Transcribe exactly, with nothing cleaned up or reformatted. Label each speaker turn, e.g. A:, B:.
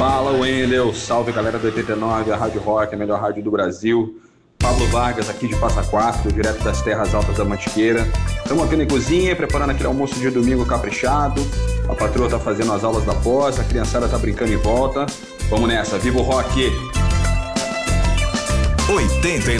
A: Fala, Wendel. Salve, galera do oitenta e nove, a Rádio Rock, a melhor rádio do Brasil. Pablo Vargas, aqui de Passa Quatro, direto das terras altas da Mantiqueira. Estamos aqui na cozinha, preparando aquele almoço de domingo caprichado. A patroa tá fazendo as aulas da pós, a criançada tá brincando em volta. Vamos nessa, viva o rock!
B: oitenta e nove